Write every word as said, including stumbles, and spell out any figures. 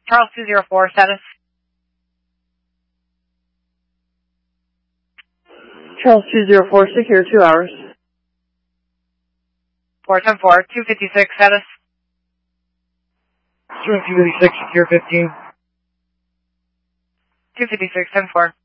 Charles two zero four, status. Charles two zero four, secure two hours. four ten four, two fifty-six, status. two fifty-six, secure fifteen. two fifty-six, ten four.